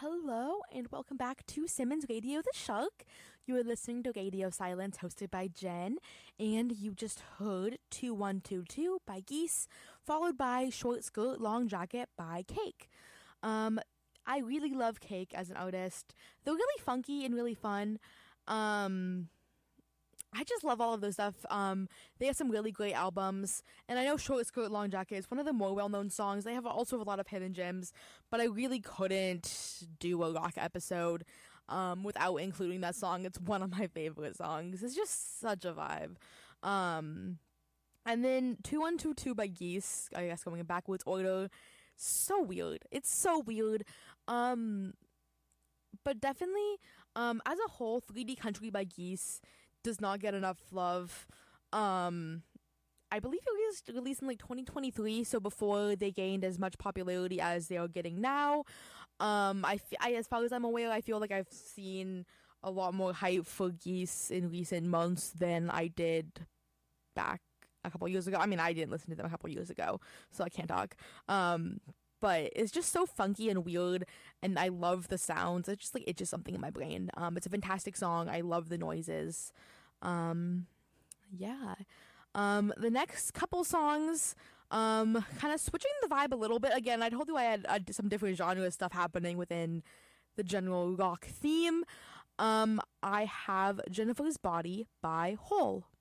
Hello and welcome back to Simmons Radio the Shark. You are listening to Radio Silence hosted by Jen, and you just heard 2122 by Geese, followed by Short Skirt Long Jacket by Cake. I really love Cake as an artist. They're really funky and really fun. I just love all of their stuff. They have some really great albums, and I know Short Skirt Long Jacket is one of the more well-known songs. They have also a lot of hidden gems, but I really couldn't do a rock episode without including that song. It's one of my favorite songs. It's just such a vibe. And then 2122 by Geese, I guess going in backwards order. So weird. It's so weird. But definitely, as a whole, 3D Country by Geese does not get enough love. I believe it was released in like 2023, so before they gained as much popularity as they are getting now. As far as I'm aware, I feel like I've seen a lot more hype for Geese in recent months than I did back a couple years ago. I mean, I didn't listen to them a couple years ago, so I can't talk. But it's just so funky and weird, and I love the sounds. It's just like itches something in my brain. It's a fantastic song. I love the noises. Yeah. The next couple songs, kind of switching the vibe a little bit. Again, I told you I had some different genre stuff happening within the general rock theme. I have Jennifer's Body by Hole.